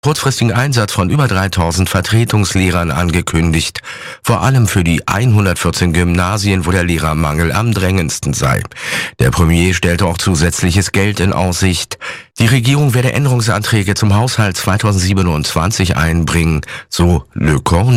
Kurzfristigen Einsatz von über 3000 Vertretungslehrern angekündigt, vor allem für die 114 Gymnasien, wo der Lehrermangel am drängendsten sei. Der Premier stellte auch zusätzliches Geld in Aussicht. Die Regierung werde Änderungsanträge zum Haushalt 2027 einbringen, so Le Cornu.